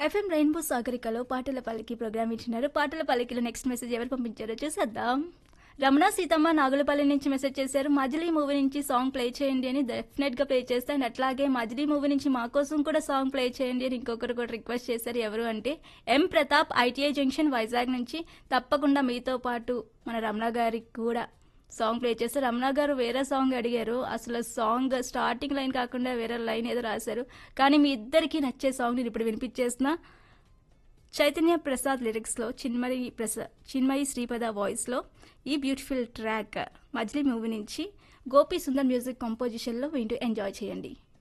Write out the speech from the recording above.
FM rainbow సాగరికలో పాటల పలికి programme ఇచ్చినారు. పాటల పలికిలో నెక్స్ట్ మెసేజ్ ఎవరు పంపించారో చూసేద్దాం. రమణ సీతమ్మ నాగులపల్లి నుంచి మెసేజ్ చేశారు. మజిలీ మూవీ నుంచి సాంగ్ ప్లే చేయండి అని డెఫినెట్గా ప్లే చేస్తాను. అట్లాగే మజిలీ మూవీ నుంచి మా కోసం కూడా సాంగ్ ప్లే చేయండి అని ఇంకొకరు కూడా రిక్వెస్ట్ చేశారు. ఎవరు అంటే ఎం ప్రతాప్, ఐటీఐ జంక్షన్, వైజాగ్ నుంచి. తప్పకుండా మీతో పాటు మన రమణ గారికి కూడా సాంగ్ ప్లే చేస్తారు. రమణ గారు వేరే సాంగ్ అడిగారు. అసలు సాంగ్ స్టార్టింగ్ లైన్ కాకుండా వేరే లైన్ ఏదో రాశారు. కానీ మీ ఇద్దరికి నచ్చే సాంగ్ నేను ఇప్పుడు వినిపించేస్తున్నా. చైతన్య ప్రసాద్ లిరిక్స్లో చిన్మయి శ్రీపద వాయిస్లో ఈ బ్యూటిఫుల్ ట్రాక్ మజిలీ మూవీ నుంచి గోపి సుందర్ మ్యూజిక్ కంపోజిషన్లో వింటూ ఎంజాయ్ చేయండి.